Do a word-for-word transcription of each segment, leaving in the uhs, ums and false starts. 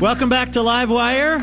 Welcome back to Livewire.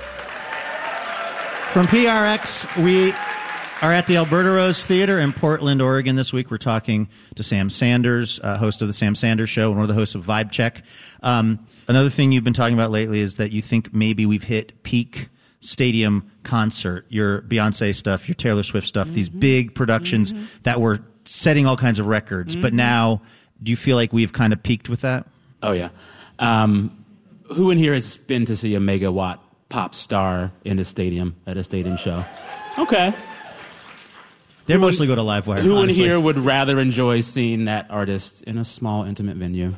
From P R X, we are at the Alberta Rose Theater in Portland, Oregon this week. We're talking to Sam Sanders, uh, host of The Sam Sanders Show, and one of the hosts of Vibe Check. Um, another thing you've been talking about lately is that you think maybe we've hit peak stadium concert, your Beyonce stuff, your Taylor Swift stuff, mm-hmm. these big productions mm-hmm. that were setting all kinds of records. Mm-hmm. But now, do you feel like we've kind of peaked with that? Oh, yeah. Um, who in here has been to see a megawatt pop star in a stadium, at a stadium show? Okay. They mostly go to Livewire. Who honestly. in here would rather enjoy seeing that artist in a small, intimate venue?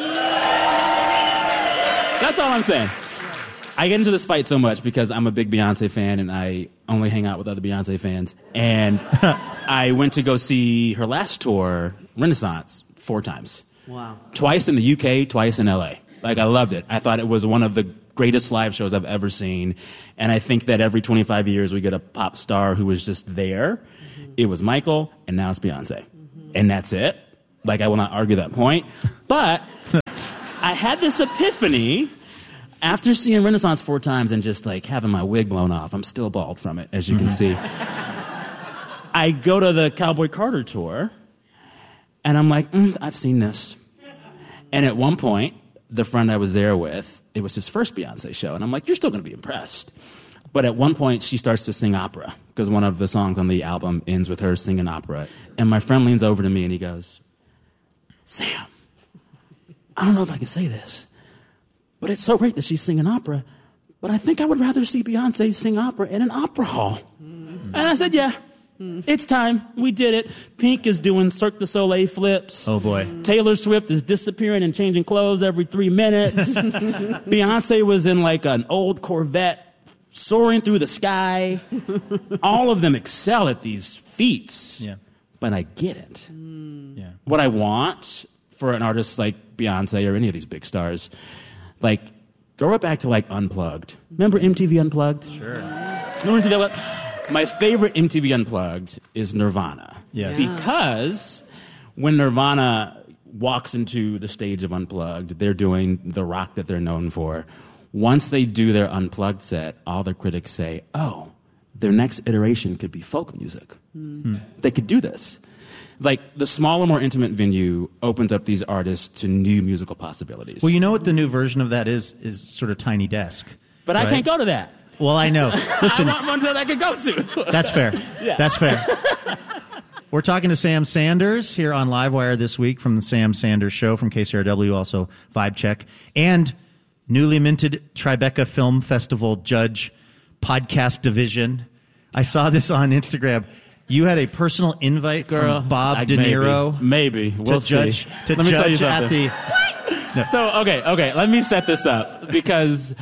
That's all I'm saying. I get into this fight so much because I'm a big Beyonce fan and I only hang out with other Beyonce fans. And I went to go see her last tour, Renaissance, four times. Wow. Twice in the U K, twice in L A. Like, I loved it. I thought it was one of the greatest live shows I've ever seen. And I think that every twenty-five years we get a pop star who was just there. Mm-hmm. It was Michael, and now it's Beyonce. Mm-hmm. And that's it. Like, I will not argue that point. But I had this epiphany after seeing Renaissance four times and just, like, having my wig blown off. I'm still bald from it, as you can see. I go to the Cowboy Carter tour, and I'm like, mm, I've seen this. And at one point, the friend I was there with, it was his first Beyonce show. And I'm like, you're still going to be impressed. But at one point, she starts to sing opera because one of the songs on the album ends with her singing opera. And my friend leans over to me and he goes, Sam, I don't know if I can say this, but it's so great that she's singing opera, but I think I would rather see Beyonce sing opera in an opera hall. Mm-hmm. And I said, yeah. It's time. We did it. Pink is doing Cirque du Soleil flips. Oh, boy. Taylor Swift is disappearing and changing clothes every three minutes. Beyonce was in like an old Corvette soaring through the sky. All of them excel at these feats. Yeah. But I get it. Mm. Yeah. What I want for an artist like Beyonce or any of these big stars, like, throw it back to like Unplugged. Remember M T V Unplugged? Sure. Remember M T V Unplugged? My favorite M T V Unplugged is Nirvana. Yes. Yeah. Because when Nirvana walks into the stage of Unplugged, they're doing the rock that they're known for. Once they do their Unplugged set, all the critics say, oh, their next iteration could be folk music. Mm. They could do this. Like, the smaller, more intimate venue opens up these artists to new musical possibilities. Well, you know what the new version of that is? Is sort of Tiny Desk. But right? I can't go to that. Well, I know. Listen, I want one that I could go to. That's fair. Yeah. That's fair. We're talking to Sam Sanders here on Livewire this week from the Sam Sanders Show from K C R W, also Vibe Check, and newly minted Tribeca Film Festival Judge Podcast Division. I saw this on Instagram. You had a personal invite Girl, from Bob I, De Niro. Maybe. maybe. We'll to judge, see. to Let me tell you judge at something. the... What? No. So, okay, okay. Let me set this up because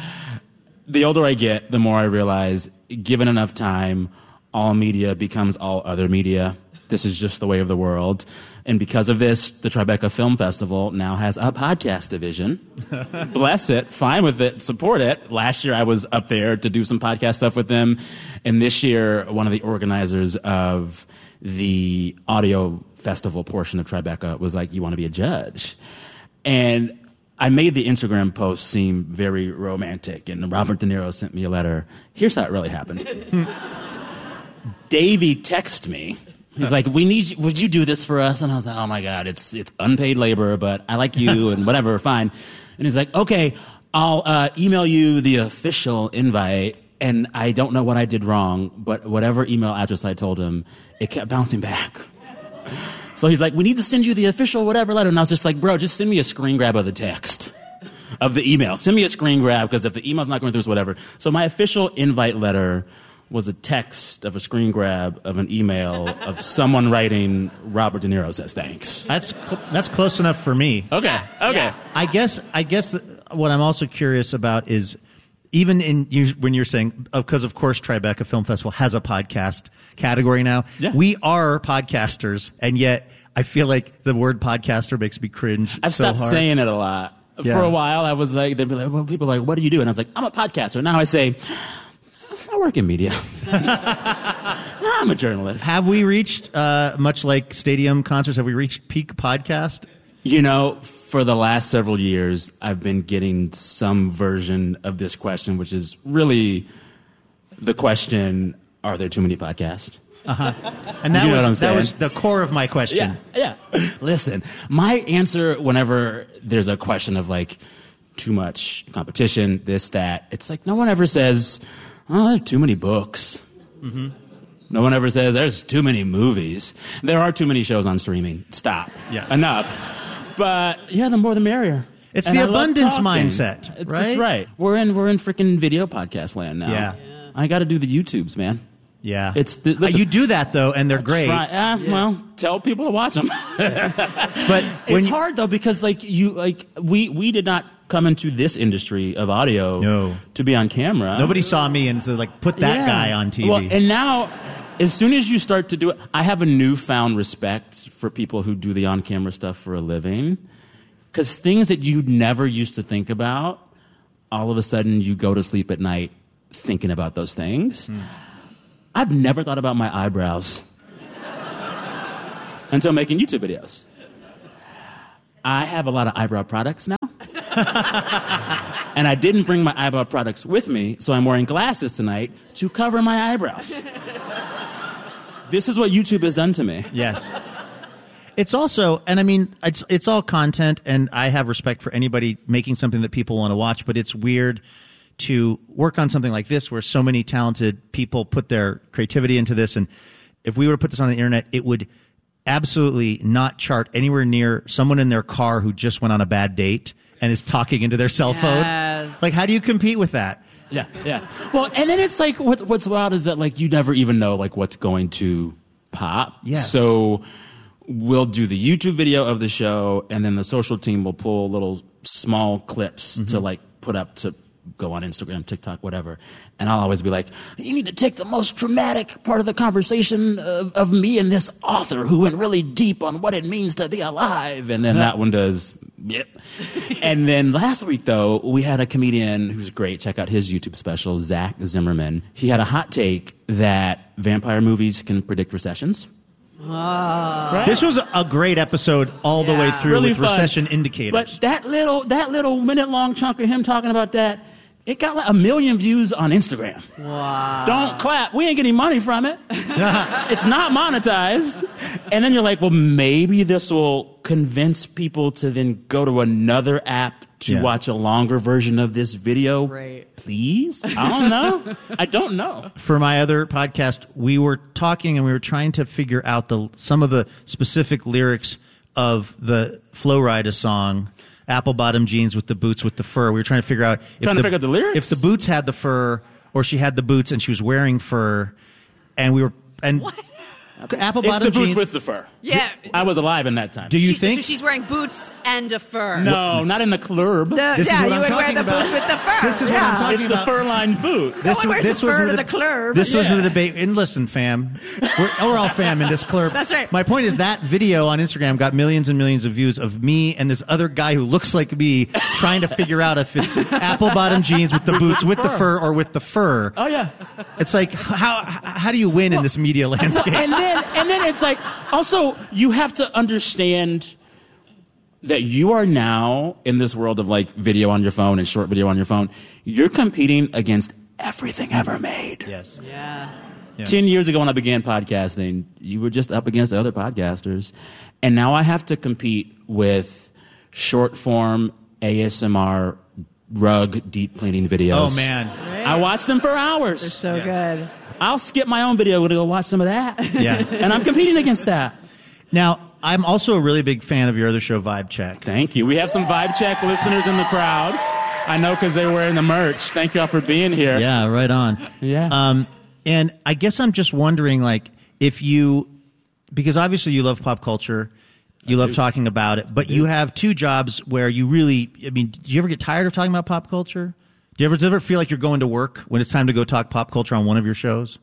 the older I get, the more I realize, given enough time, all media becomes all other media. This is just the way of the world. And because of this, the Tribeca Film Festival now has a podcast division. Bless it. Fine with it. Support it. Last year, I was up there to do some podcast stuff with them. And this year, one of the organizers of the audio festival portion of Tribeca was like, you want to be a judge? And I made the Instagram post seem very romantic, and Robert De Niro sent me a letter. Here's how it really happened. Davey texted me. He's like, "We need you, would you do this for us?" And I was like, "Oh my God, it's it's unpaid labor, but I like you and whatever, fine." And he's like, "Okay, I'll uh, email you the official invite." And I don't know what I did wrong, but whatever email address I told him, it kept bouncing back. So he's like, we need to send you the official whatever letter. And I was just like, bro, just send me a screen grab of the text, of the email. Send me a screen grab, because if the email's not going through, it's whatever. So my official invite letter was a text of a screen grab of an email of someone writing, Robert De Niro says thanks. That's cl- that's close enough for me. Okay, okay. Yeah. I guess I guess what I'm also curious about is, even in you, when you're saying, because of course Tribeca Film Festival has a podcast category now. Yeah. We are podcasters, and yet I feel like the word podcaster makes me cringe I've so stopped hard. saying it a lot. Yeah. For a while, I was like, they'd be like, well, people are like, what do you do? And I was like, I'm a podcaster. Now I say, I work in media. I'm a journalist. Have we reached, uh, much like stadium concerts, have we reached peak podcast? You know, for the last several years, I've been getting some version of this question, which is really the question, are there too many podcasts? Uh-huh. And that, You know what I'm was, that saying? was the core of my question. Yeah, yeah. Listen, my answer whenever there's a question of like too much competition, this, that, it's like no one ever says, oh, there are too many books. Mm-hmm. No one ever says there's too many movies. There are too many shows on streaming. Stop. Yeah. Enough. But yeah, the more the merrier. It's And the I love abundance talking. mindset, It's, right? It's right. We're in we're in freaking video podcast land now. Yeah. I got to do the YouTubes, man. Yeah. It's the, listen, Uh, you do that, though, and they're great. Try, uh, Well, tell people to watch them. But when It's you- hard though because like you like we we did not come into this industry of audio No. to be on camera. nobody saw me and said, like, put that Yeah. guy on T V. Well, and now, as soon as you start to do it, I have a newfound respect for people who do the on-camera stuff for a living, because things that you never used to think about, all of a sudden you go to sleep at night thinking about those things. Mm. I've never thought about my eyebrows until making YouTube videos. I have a lot of eyebrow products now. And I didn't bring my eyebrow products with me, so I'm wearing glasses tonight to cover my eyebrows. This is what YouTube has done to me. Yes. It's also, and I mean, it's it's all content, and I have respect for anybody making something that people want to watch, but it's weird to work on something like this where so many talented people put their creativity into this, and if we were to put this on the internet, it would absolutely not chart anywhere near someone in their car who just went on a bad date and is talking into their cell phone. Yes. Like, how do you compete with that? Yeah, yeah. Well, and then it's like, what, what's wild is that like you never even know like what's going to pop. Yes. So we'll do the YouTube video of the show, and then the social team will pull little small clips Mm-hmm. to like put up to go on Instagram, TikTok, whatever. And I'll always be like, you need to take the most dramatic part of the conversation of, of me and this author who went really deep on what it means to be alive. And then that one does, yep. And then last week, though, we had a comedian who's great. Check out his YouTube special, Zach Zimmerman. He had a hot take that vampire movies can predict recessions. Right? This was a great episode all the way Yeah. through Really with fun. recession indicators. But that little that little minute long chunk of him talking about that, it got like a million views on Instagram. Wow. Don't clap. We ain't getting money from it. It's not monetized. And then you're like, well, maybe this will convince people to then go to another app to Yeah. watch a longer version of this video. Right. Please? I don't know. I don't know. For my other podcast, we were talking and we were trying to figure out the some of the specific lyrics of the Flo Rida song, Apple Bottom Jeans with the Boots with the Fur. We were trying to figure out if Trying to figure out the lyrics? if the boots had the fur or she had the boots and she was wearing fur, and we were and What? Apple It's Bottom the boots Jeans. with the fur. Yeah. I was alive in that time. Do you She- think? So she's wearing boots and a fur. No, not in the club. The, This is yeah, what you I'm would wear talking the about. boots with the fur. This is what I'm yeah. talking It's the about. fur-lined boots. No one wears the fur was to the, the club. This was Yeah. the debate. And listen, fam, we're, we're all fam in this club. That's right. My point is that video on Instagram got millions and millions of views of me and this other guy who looks like me trying to figure out if it's apple bottom jeans with the boots, with the fur, or with the fur. Oh, yeah. It's like how how do you win in this media landscape? and then and then it's like also you have to understand that you are now in this world of like video on your phone and short video on your phone. You're competing against everything ever made. Yes. Yeah. Yeah. Ten years ago when I began podcasting, you were just up against other podcasters. And now I have to compete with short form A S M R rug deep cleaning videos. Oh man. Right. I watch them for hours. So Yeah. good. I'll skip my own video to go watch some of that. Yeah. And I'm competing against that. Now I'm also a really big fan of your other show, Vibe Check. Thank you. We have some Vibe Check listeners in the crowd. I know because they're wearing the merch. Thank y'all for being here. Yeah, right on. Yeah. Um, and I guess I'm just wondering, like, if you, because obviously you love pop culture, you love talking about it, but you have two jobs where you really, I mean, do you ever get tired of talking about pop culture? Do you ever, does it ever feel like you're going to work when it's time to go talk pop culture on one of your shows?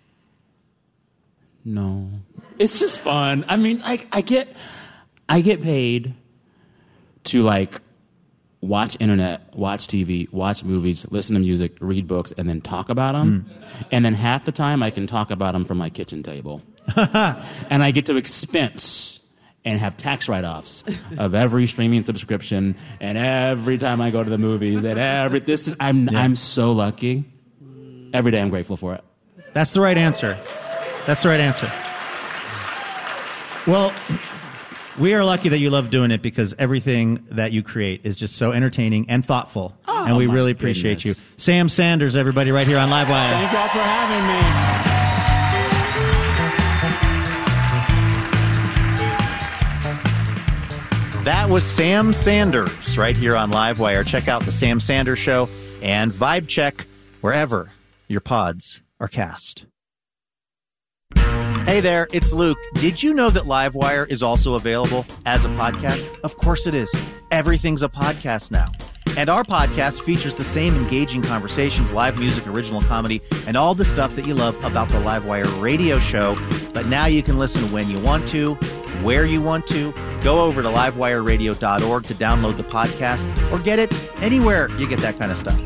No. It's just fun. I mean, I, I get, I get paid to like watch internet, watch T V, watch movies, listen to music, read books, and then talk about them. Mm. And then half the time I can talk about them from my kitchen table. And I get to expense and have tax write-offs of every streaming subscription and every time I go to the movies and every this is I'm yeah. I'm so lucky. Every day I'm grateful for it. That's the right answer. That's the right answer. Well, we are lucky that you love doing it because everything that you create is just so entertaining and thoughtful. Oh, and we really appreciate goodness. you. Sam Sanders, everybody, right here on Livewire. Thank you all for having me. That was Sam Sanders right here on Livewire. Check out The Sam Sanders Show and Vibe Check wherever your pods are cast. Hey there, it's Luke. Did you know that Livewire is also available as a podcast? Of course it is. Everything's a podcast now. And our podcast features the same engaging conversations, live music, original comedy, and all the stuff that you love about the Livewire radio show. But now you can listen when you want to, where you want to. Go over to livewire radio dot org to download the podcast or get it anywhere you get that kind of stuff.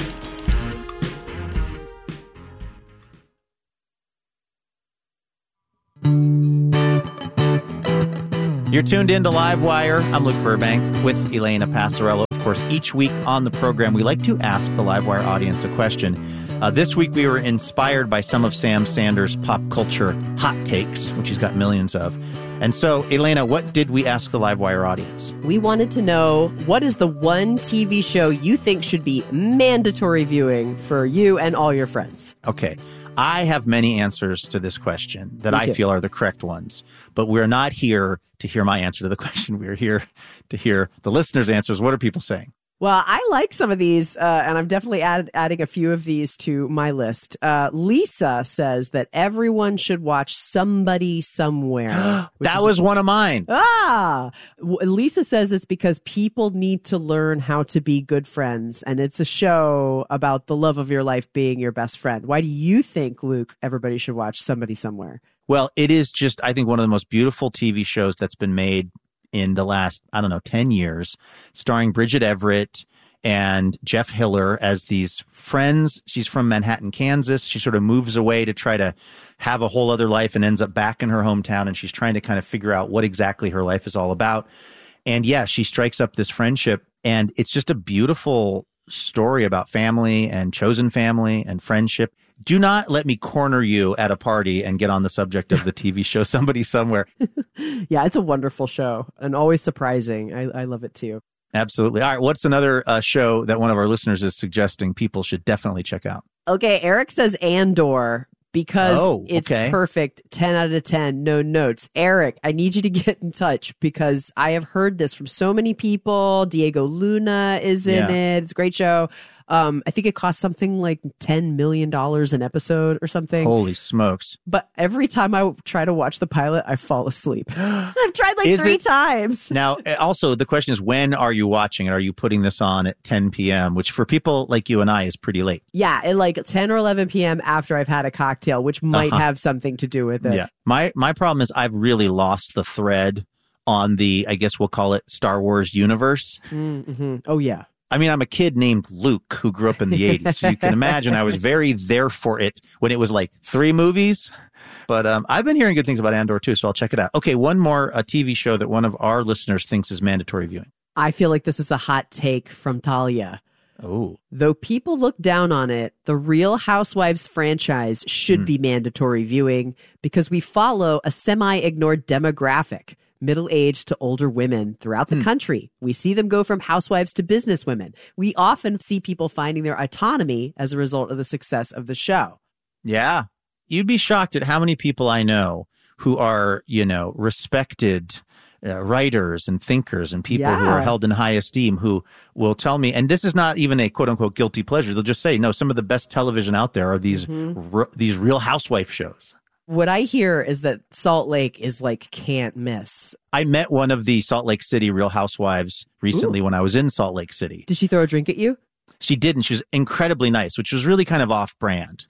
You're tuned in to Livewire. I'm Luke Burbank with Elena Passarello. Of course, each week on the program, we like to ask the Livewire audience a question. Uh, this week, we were inspired by some of Sam Sanders' pop culture hot takes, which he's got millions of. And so, Elena, what did we ask the Livewire audience? We wanted to know, what is the one T V show you think should be mandatory viewing for you and all your friends? Okay. I have many answers to this question that I feel are the correct ones, but we're not here to hear my answer to the question. We're here to hear the listeners' answers. What are people saying? Well, I like some of these, uh, and I'm definitely add, adding a few of these to my list. Uh, Lisa says that everyone should watch Somebody Somewhere. That was one of mine. Ah! Lisa says it's because people need to learn how to be good friends, and it's a show about the love of your life being your best friend. Why do you think, Luke, everybody should watch Somebody Somewhere? Well, it is just, I think, one of the most beautiful T V shows that's been made in the last, I don't know, ten years, starring Bridget Everett and Jeff Hiller as these friends. She's from Manhattan, Kansas. She sort of moves away to try to have a whole other life and ends up back in her hometown. And she's trying to kind of figure out what exactly her life is all about. And yeah, she strikes up this friendship. And it's just a beautiful story about family and chosen family and friendship. Do not let me corner you at a party and get on the subject of the T V show Somebody Somewhere. Yeah, it's a wonderful show and always surprising. I, I love it too. Absolutely. All right. What's another uh, show that one of our listeners is suggesting people should definitely check out? Okay. Eric says Andor because oh, it's okay. perfect. ten out of ten. No notes. Eric, I need you to get in touch because I have heard this from so many people. Diego Luna is in yeah. it. It's a great show. Um, I think it costs something like ten million dollars an episode or something. Holy smokes. But every time I try to watch the pilot, I fall asleep. I've tried like is three it, times. Now, also, the question is, when are you watching it? Are you putting this on at ten p.m., which for people like you and I is pretty late? Yeah, at like ten or eleven p.m. after I've had a cocktail, which might uh-huh. have something to do with it. Yeah. My, my problem is I've really lost the thread on the, I guess we'll call it Star Wars universe. Mm-hmm. Oh, yeah. I mean, I'm a kid named Luke who grew up in the eighties, so you can imagine I was very there for it when it was like three movies. But um, I've been hearing good things about Andor, too, so I'll check it out. Okay, one more a T V show that one of our listeners thinks is mandatory viewing. I feel like this is a hot take from Talia. Oh. Though people look down on it, the Real Housewives franchise should mm. be mandatory viewing because we follow a semi-ignored demographic. Middle-aged to older women throughout the hmm. country. We see them go from housewives to businesswomen. We often see people finding their autonomy as a result of the success of the show. Yeah. You'd be shocked at how many people I know who are, you know, respected uh, writers and thinkers and people yeah. who are held in high esteem who will tell me, and this is not even a quote-unquote guilty pleasure. They'll just say, no, some of the best television out there are these, mm-hmm. r- these Real Housewife shows. What I hear is that Salt Lake is like can't miss. I met one of the Salt Lake City Real Housewives recently Ooh. when I was in Salt Lake City. Did she throw a drink at you? She didn't. She was incredibly nice, which was really kind of off-brand.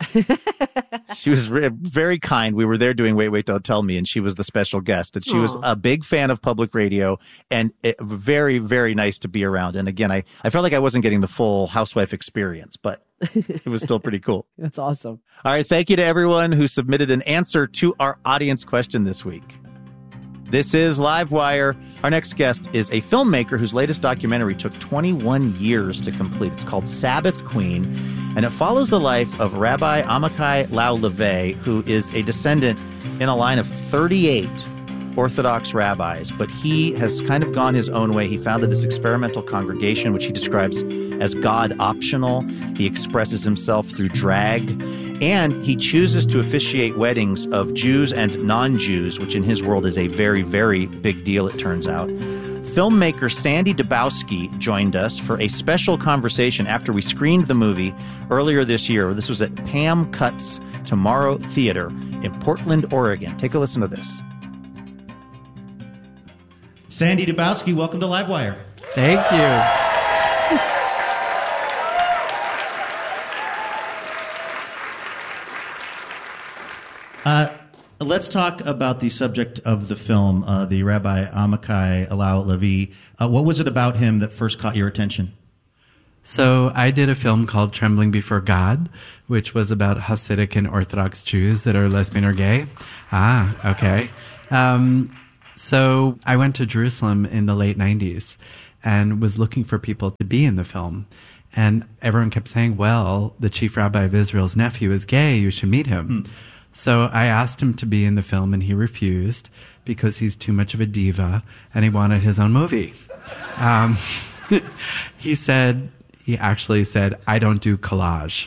She was re- very kind. We were there doing Wait, Wait, Don't Tell Me, and she was the special guest. And she Aww. was a big fan of public radio and it, very, very nice to be around. And again, I, I felt like I wasn't getting the full housewife experience, but it was still pretty cool. That's awesome. All right. Thank you to everyone who submitted an answer to our audience question this week. This is Livewire. Our next guest is a filmmaker whose latest documentary took twenty-one years to complete. It's called Sabbath Queen, and it follows the life of Rabbi Amichai Lau-Lavie, who is a descendant in a line of thirty-eight Orthodox rabbis, but he has kind of gone his own way. He founded this experimental congregation, which he describes as God optional. He expresses himself through drag, and he chooses to officiate weddings of Jews and non-Jews, which in his world is a very, very big deal, it turns out. Filmmaker Sandy Dabowski joined us for a special conversation after we screened the movie earlier this year. This was at Pam Cutts Tomorrow Theater in Portland, Oregon. Take a listen to this. Sandy Dabowski, welcome to Livewire. Thank you. Uh, let's talk about the subject of the film, uh, the Rabbi Amichai Lau-Lavie. Uh, what was it about him that first caught your attention? So I did a film called Trembling Before God, which was about Hasidic and Orthodox Jews that are lesbian or gay. Ah, okay. Um, so I went to Jerusalem in the late nineties and was looking for people to be in the film. And everyone kept saying, well, the chief rabbi of Israel's nephew is gay. You should meet him. Hmm. So I asked him to be in the film, and he refused because he's too much of a diva, and he wanted his own movie. Um, he said, he actually said, I don't do collage.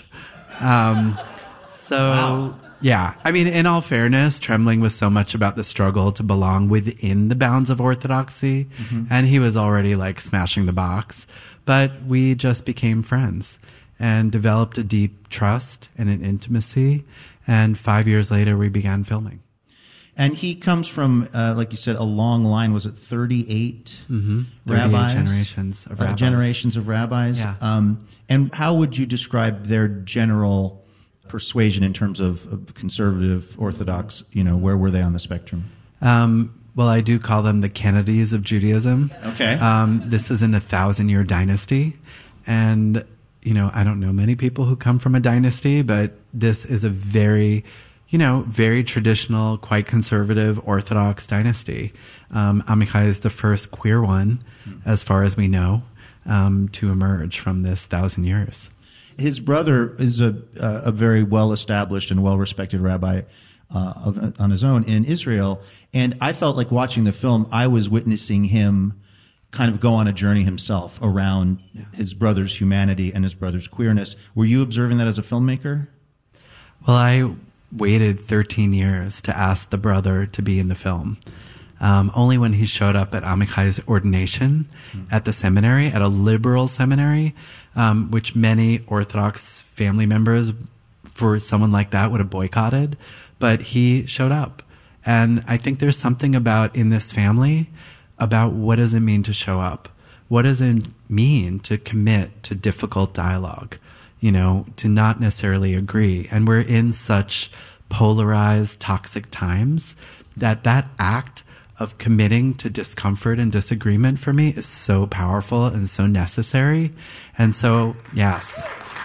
Um, so, wow. Yeah. I mean, in all fairness, Trembling was so much about the struggle to belong within the bounds of orthodoxy, mm-hmm. and he was already, like, smashing the box. But we just became friends and developed a deep trust and an intimacy. And five years later, we began filming. And he comes from, uh, like you said, a long line. Was it thirty-eight mm-hmm. rabbis? thirty-eight generations of rabbis. Uh, generations of rabbis. Yeah. Um, and how would you describe their general persuasion in terms of, of conservative, Orthodox? You know, where were they on the spectrum? Um, well, I do call them the Kennedys of Judaism. Okay. Um, this isn't a thousand-year dynasty. And, you know, I don't know many people who come from a dynasty, but this is a very, you know, very traditional, quite conservative, Orthodox dynasty. Um, Amichai is the first queer one, as far as we know, um, to emerge from this thousand years. His brother is a, a very well-established and well-respected rabbi uh, of, on his own in Israel, and I felt like watching the film, I was witnessing him kind of go on a journey himself around yeah. his brother's humanity and his brother's queerness. Were you observing that as a filmmaker? Well, I waited thirteen years to ask the brother to be in the film. Um, only when he showed up at Amichai's ordination mm-hmm. at the seminary, at a liberal seminary, um, which many Orthodox family members, for someone like that, would have boycotted. But he showed up. And I think there's something about in this family about what does it mean to show up? What does it mean to commit to difficult dialogue? You know, to not necessarily agree. And we're in such polarized, toxic times that that act of committing to discomfort and disagreement for me is so powerful and so necessary. And so, yes.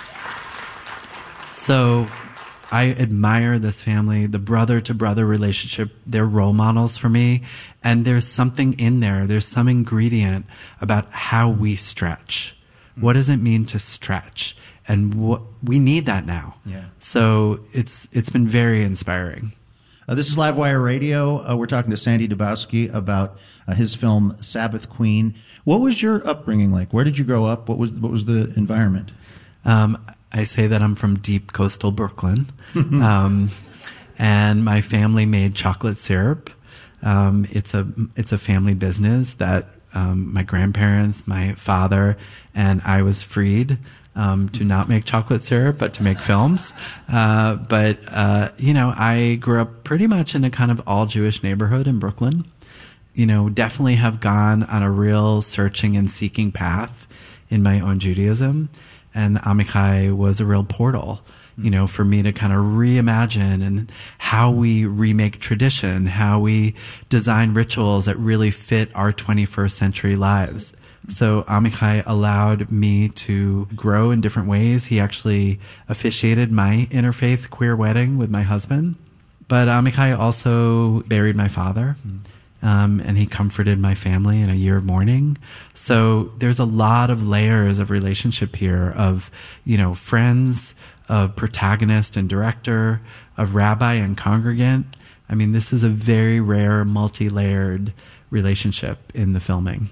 So I admire this family, the brother-to-brother relationship. They're role models for me. And there's something in there. There's some ingredient about how we stretch. What does it mean to stretch? And what, we need that now. Yeah. So it's it's been very inspiring. Uh, this is Livewire Radio. Uh, we're talking to Sandy Dabowski about uh, his film Sabbath Queen. What was your upbringing like? Where did you grow up? What was what was the environment? Um, I say that I'm from deep coastal Brooklyn, um, and my family made chocolate syrup. Um, it's a it's a family business that um, my grandparents, my father, and I was freed um, to not make chocolate syrup, but to make films. Uh, but uh, you know, I grew up pretty much in a kind of all Jewish neighborhood in Brooklyn. You know, definitely have gone on a real searching and seeking path in my own Judaism. And Amichai was a real portal, you know, for me to kind of reimagine and how we remake tradition, how we design rituals that really fit our twenty-first century lives. So Amichai allowed me to grow in different ways. He actually officiated my interfaith queer wedding with my husband. But Amichai also buried my father. Um, and he comforted my family in a year of mourning. So there's a lot of layers of relationship here of, you know, friends, of protagonist and director, of rabbi and congregant. I mean, this is a very rare, multi-layered relationship in the filming.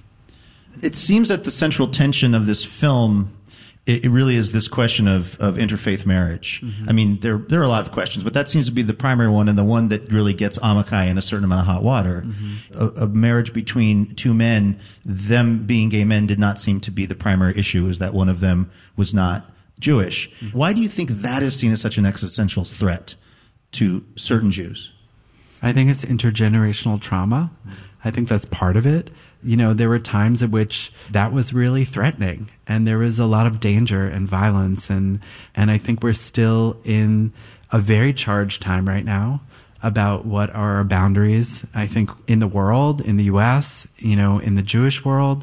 It seems that the central tension of this film, it, it really is this question of, of interfaith marriage. Mm-hmm. I mean, there there are a lot of questions, but that seems to be the primary one and the one that really gets Amichai in a certain amount of hot water. Mm-hmm. A, a marriage between two men, them being gay men, did not seem to be the primary issue, is that one of them was not Jewish. Mm-hmm. Why do you think that is seen as such an existential threat to certain Jews? I think it's intergenerational trauma. I think that's part of it. You know, there were times at which that was really threatening, and there was a lot of danger and violence, and and I think we're still in a very charged time right now about what are our boundaries, I think, in the world, in the U S, you know, in the Jewish world.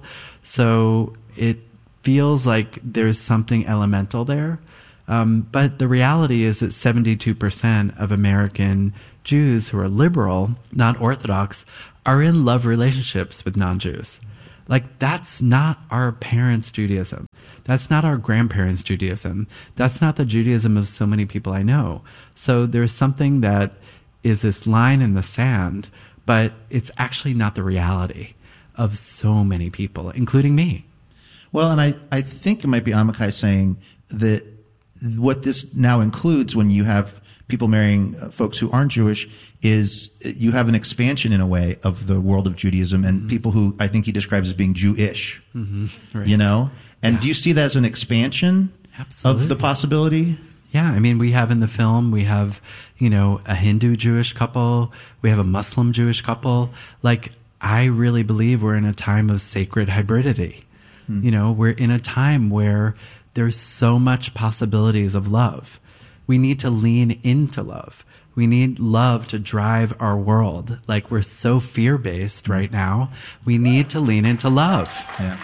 So it feels like there's something elemental there. Um, but the reality is that seventy-two percent of American Jews who are liberal, not Orthodox, are in love relationships with non-Jews. Like, that's not our parents' Judaism. That's not our grandparents' Judaism. That's not the Judaism of so many people I know. So there's something that is this line in the sand, but it's actually not the reality of so many people, including me. Well, and I, I think it might be Amichai saying that what this now includes when you have people marrying uh, folks who aren't Jewish is you have an expansion in a way of the world of Judaism and mm-hmm. people who I think he describes as being Jewish, mm-hmm. right. you know? And yeah. do you see that as an expansion Absolutely. Of the possibility? Yeah. I mean, we have in the film, we have, you know, a Hindu Jewish couple. We have a Muslim Jewish couple. Like, I really believe we're in a time of sacred hybridity. Mm. You know, we're in a time where there's so much possibilities of love. We need to lean into love. We need love to drive our world. Like, we're so fear-based right now. We need to lean into love. Yeah.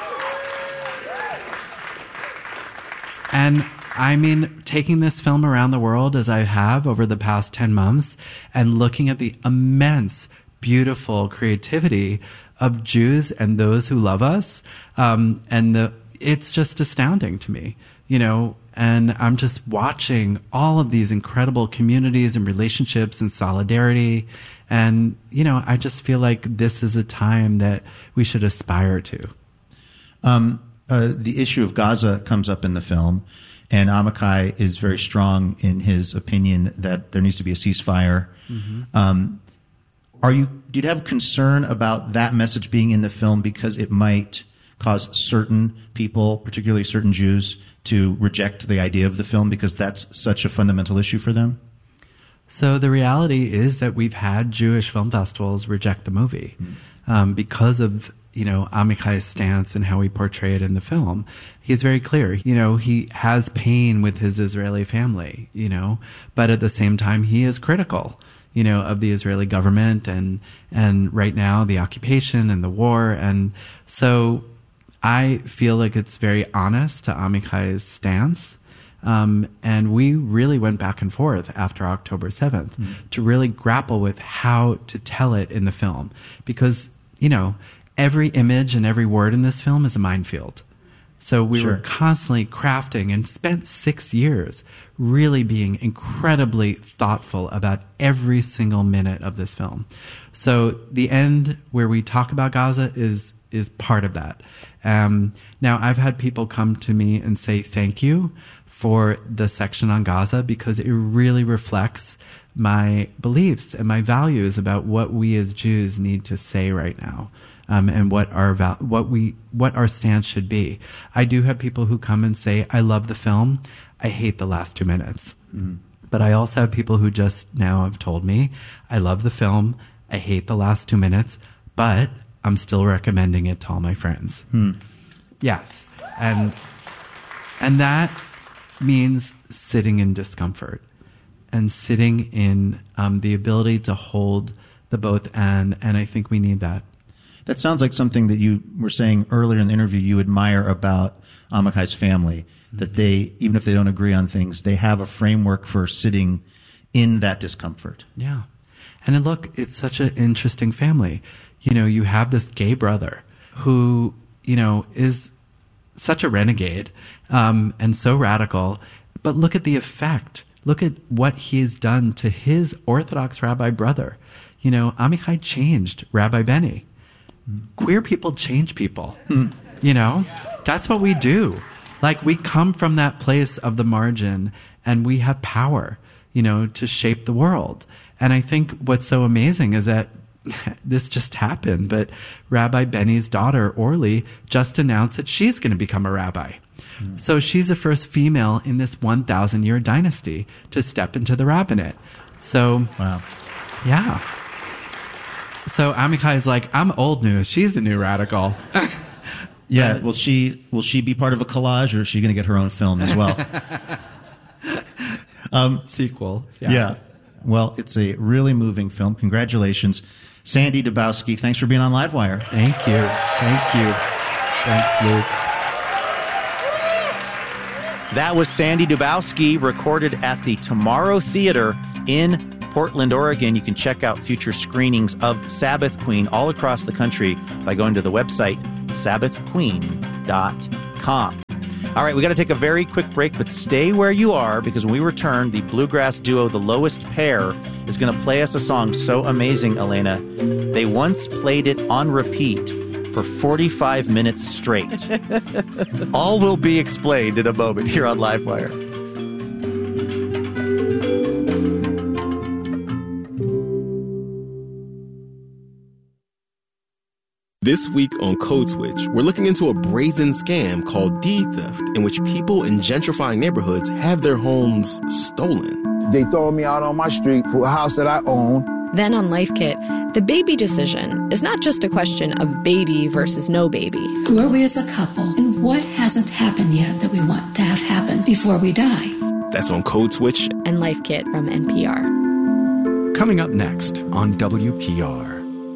And I mean, taking this film around the world as I have over the past ten months and looking at the immense, beautiful creativity of Jews and those who love us, um, and the, it's just astounding to me, you know. And I'm just watching all of these incredible communities and relationships and solidarity. And, you know, I just feel like this is a time that we should aspire to. Um, uh, the issue of Gaza comes up in the film, and Amichai is very strong in his opinion that there needs to be a ceasefire. Mm-hmm. Um, are you, do you have concern about that message being in the film because it might cause certain people, particularly certain Jews, to reject the idea of the film because that's such a fundamental issue for them? So the reality is that we've had Jewish film festivals reject the movie mm. um, because of, you know, Amichai's stance and how he portrayed it in the film. He's very clear. You know, he has pain with his Israeli family, you know, but at the same time, he is critical, you know, of the Israeli government and, and right now the occupation and the war. And so I feel like it's very honest to Amichai's stance. Um, and we really went back and forth after October seventh mm. to really grapple with how to tell it in the film. Because, you know, every image and every word in this film is a minefield. So we sure. were constantly crafting and spent six years really being incredibly thoughtful about every single minute of this film. So the end where we talk about Gaza is is part of that. Um, now, I've had people come to me and say thank you for the section on Gaza because it really reflects my beliefs and my values about what we as Jews need to say right now, um, and what our val- what we what our stance should be. I do have people who come and say, "I love the film. I hate the last two minutes." Mm. But I also have people who just now have told me, "I love the film. I hate the last two minutes, but I'm still recommending it to all my friends." Hmm. Yes. And and that means sitting in discomfort and sitting in um, the ability to hold the both and. And I think we need that. That sounds like something that you were saying earlier in the interview you admire about Amichai's family, mm-hmm. that they, even if they don't agree on things, they have a framework for sitting in that discomfort. Yeah. And then look, it's such an interesting family. You know, you have this gay brother who, you know, is such a renegade um, and so radical. But look at the effect. Look at what he's done to his Orthodox rabbi brother. You know, Amichai changed Rabbi Benny. Queer people change people. You know, that's what we do. Like, we come from that place of the margin and we have power, you know, to shape the world. And I think what's so amazing is that this just happened, but Rabbi Benny's daughter, Orly, just announced that she's going to become a rabbi. Mm. So she's the first female in this one thousand year dynasty to step into the rabbinate. So, wow. Yeah. So Amichai is like, I'm old news. She's the new radical. Yeah. Will she will she be part of a collage, or is she going to get her own film as well? um, Sequel. Yeah. yeah. Well, it's a really moving film. Congratulations, Sandy Dubowski. Thanks for being on Livewire. Thank you. Thank you. Thanks, Luke. That was Sandy Dubowski, recorded at the Tomorrow Theater in Portland, Oregon. You can check out future screenings of Sabbath Queen all across the country by going to the website sabbath queen dot com. All right, we got to take a very quick break, but stay where you are, because when we return, the bluegrass duo The Lowest Pair is going to play us a song so amazing, Elena. They once played it on repeat for forty-five minutes straight. All will be explained in a moment here on Livewire. This week on Code Switch, we're looking into a brazen scam called deed theft, in which people in gentrifying neighborhoods have their homes stolen. They throw me out on my street for a house that I own. Then on Life Kit, the baby decision is not just a question of baby versus no baby. Who are we as a couple, and what hasn't happened yet that we want to have happen before we die? That's on Code Switch and Life Kit from N P R. Coming up next on W P R.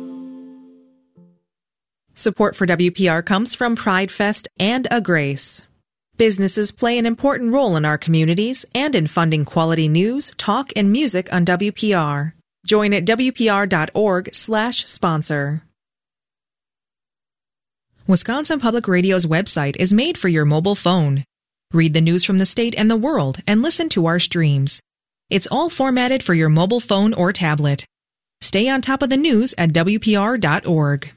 Support for W P R comes from Pride Fest and A Grace. Businesses play an important role in our communities and in funding quality news, talk, and music on W P R. Join at W P R dot org slash sponsor. Wisconsin Public Radio's website is made for your mobile phone. Read the news from the state and the world and listen to our streams. It's all formatted for your mobile phone or tablet. Stay on top of the news at W P R dot org.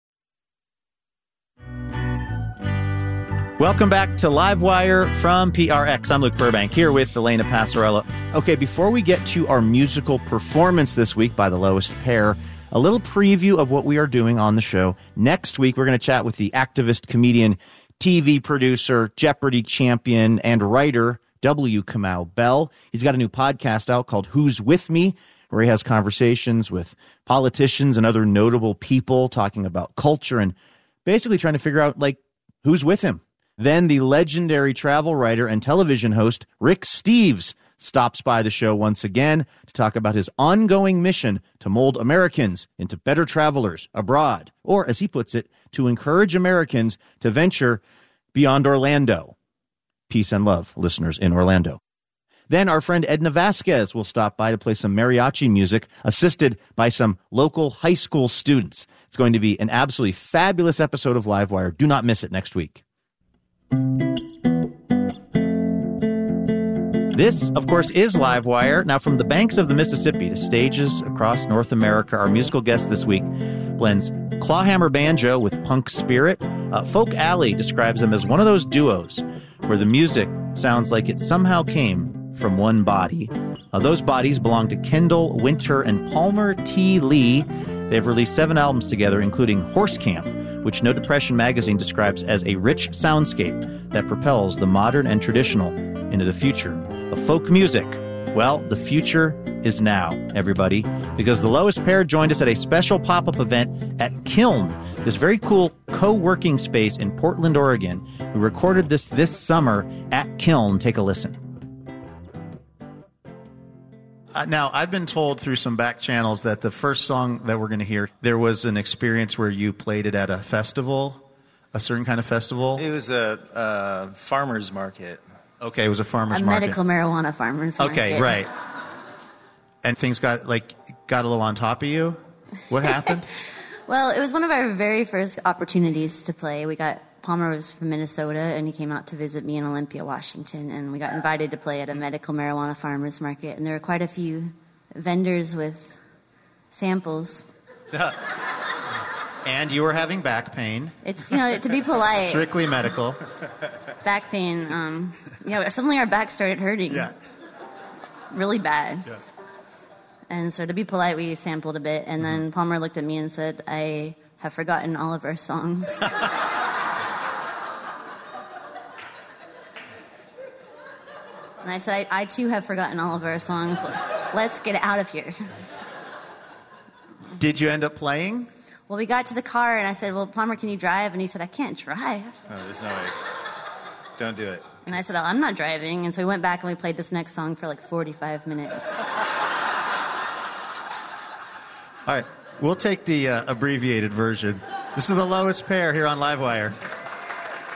Welcome back to Livewire from P R X. I'm Luke Burbank here with Elena Passarello. Okay, before we get to our musical performance this week by The Lowest Pair, a little preview of what we are doing on the show. Next week, we're going to chat with the activist, comedian, T V producer, Jeopardy champion, and writer, W. Kamau Bell. He's got a new podcast out called Who's With Me, where he has conversations with politicians and other notable people talking about culture and basically trying to figure out, like, who's with him. Then the legendary travel writer and television host Rick Steves stops by the show once again to talk about his ongoing mission to mold Americans into better travelers abroad, or, as he puts it, to encourage Americans to venture beyond Orlando. Peace and love, listeners in Orlando. Then our friend Edna Vasquez will stop by to play some mariachi music, assisted by some local high school students. It's going to be an absolutely fabulous episode of Livewire. Do not miss it next week. This, of course, is Livewire. Now, from the banks of the Mississippi to stages across North America, our musical guest this week blends clawhammer banjo with punk spirit. Uh, Folk Alley describes them as one of those duos where the music sounds like it somehow came from one body. Uh, those bodies belong to Kendall Winter and Palmer T. Lee. They've released seven albums together, including Horse Camp, which No Depression magazine describes as a rich soundscape that propels the modern and traditional into the future of folk music. Well, the future is now, everybody, because The Lowest Pair joined us at a special pop-up event at Kiln, this very cool co-working space in Portland, Oregon. We recorded this this summer at Kiln. Take a listen. Uh, now, I've been told through some back channels that the first song that we're going to hear, there was an experience where you played it at a festival, a certain kind of festival. It was a, a farmer's market. Okay, it was a farmer's a market. A medical marijuana farmer's market. Okay, right. And things got, like, got a little on top of you? What happened? Well, it was one of our very first opportunities to play. We got Palmer was from Minnesota, and he came out to visit me in Olympia, Washington, and we got invited to play at a medical marijuana farmers market, and there were quite a few vendors with samples. And you were having back pain. It's, you know, to be polite. Strictly medical. Back pain. Um, yeah, suddenly our back started hurting. Yeah. Really bad. Yeah. And so to be polite, we sampled a bit, and mm-hmm. then Palmer looked at me and said, I have forgotten all of our songs. And I said, I, I too have forgotten all of our songs. Let's get out of here. Did you end up playing? Well, we got to the car, and I said, well, Palmer, can you drive? And he said, I can't drive. No, there's no way. Don't do it. And I said, oh, I'm not driving. And so we went back and we played this next song for like forty-five minutes. All right, we'll take the uh, abbreviated version. This is the lowest pair here on Livewire.